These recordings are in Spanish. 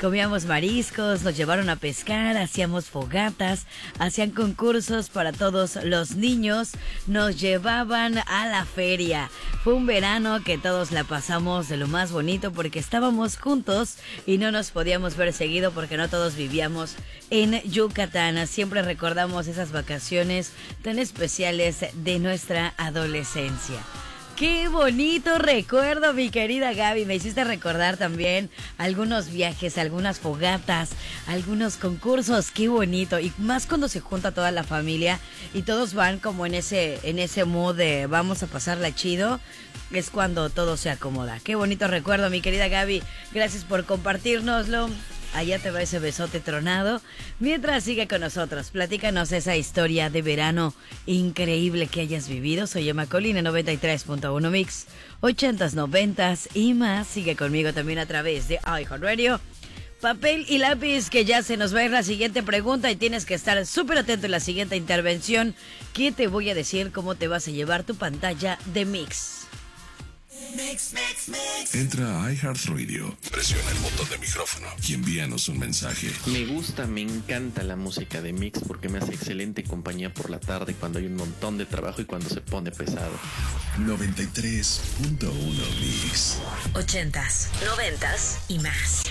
comíamos mariscos, nos llevaron a pescar, hacíamos fogatas, hacían concursos para todos los niños, nos llevaban a la feria. Fue un verano que todos la pasamos de lo más bonito porque estábamos juntos y no nos podíamos ver seguido porque no todos vivíamos en Yucatán. Siempre recordamos esas vacaciones tan especiales de nuestra adolescencia. ¡Qué bonito recuerdo, mi querida Gaby! Me hiciste recordar también algunos viajes, algunas fogatas, algunos concursos. ¡Qué bonito! Y más cuando se junta toda la familia y todos van como en ese mood de vamos a pasarla chido. Es cuando todo se acomoda. ¡Qué bonito recuerdo, mi querida Gaby! Gracias por compartirnoslo. Allá te va ese besote tronado. Mientras sigue con nosotros, platícanos esa historia de verano increíble que hayas vivido. Soy Emma Colina, 93.1 Mix, 80s, 90s y más. Sigue conmigo también a través de iHeartRadio. Papel y lápiz, que ya se nos va a ir la siguiente pregunta y tienes que estar súper atento en la siguiente intervención, que te voy a decir cómo te vas a llevar tu pantalla de Mix. Entra a iHeartRadio, presiona el botón de micrófono y envíanos un mensaje. Me encanta la música de Mix porque me hace excelente compañía por la tarde cuando hay un montón de trabajo y cuando se pone pesado. 93.1 Mix. 80s, 90s y más.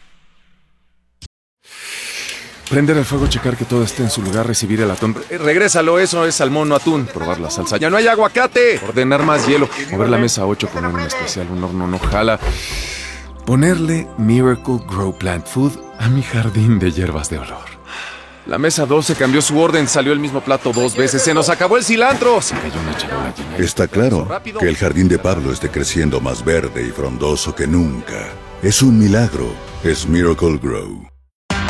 Prender el fuego, checar que todo esté en su lugar, recibir el atún. Regrésalo, eso es salmón, no atún. Probar la salsa. ¡Ya no hay aguacate! Ordenar más hielo. Mover la mesa 8, poner un especial, un horno no jala. Ponerle Miracle Grow Plant Food a mi jardín de hierbas de olor. La mesa 12 cambió su orden, salió el mismo plato 2 veces. ¡Se nos acabó el cilantro! Se cayó una charola llena. Está claro que el jardín de Pablo esté creciendo más verde y frondoso que nunca. Es un milagro. Es Miracle Grow.